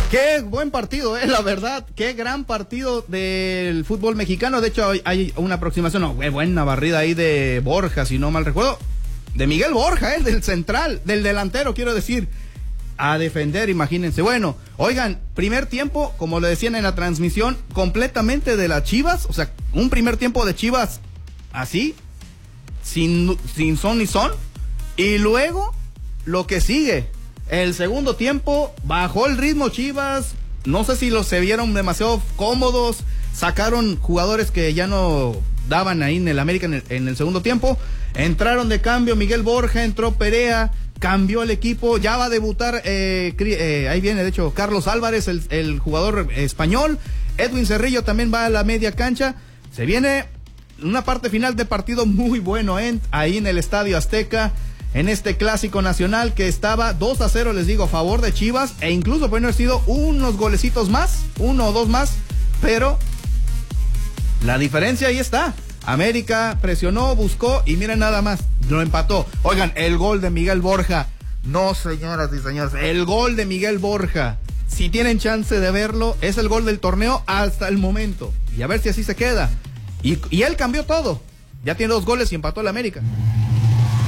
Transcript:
Qué buen partido, la verdad, qué gran partido del fútbol mexicano. De hecho, hay una aproximación, buena barrida ahí de Borja, si no mal recuerdo, de Miguel Borja, del central, del delantero, quiero decir, a defender, imagínense. Bueno, oigan, primer tiempo, como le decían en la transmisión, completamente de las Chivas, o sea, un primer tiempo de Chivas así, sin son ni son, y luego lo que sigue. El segundo tiempo bajó el ritmo Chivas, no sé si se vieron demasiado cómodos, sacaron jugadores que ya no daban ahí en el América en el segundo tiempo, entraron de cambio Miguel Borja, entró Perea, cambió el equipo, ya va a debutar, ahí viene de hecho Carlos Álvarez, el jugador español, Edwin Cerrillo también va a la media cancha, se viene una parte final de partido muy bueno ahí en el Estadio Azteca, en este clásico nacional que estaba 2-0, les digo, a favor de Chivas, e incluso pueden haber sido unos golecitos más, 1 o 2 más, pero la diferencia ahí está. América presionó, buscó y miren nada más, lo empató. Oigan, el gol de Miguel Borja, no señoras y señores, el gol de Miguel Borja, si tienen chance de verlo, es el gol del torneo hasta el momento, y a ver si así se queda, y él cambió todo, ya tiene 2 goles y empató el América.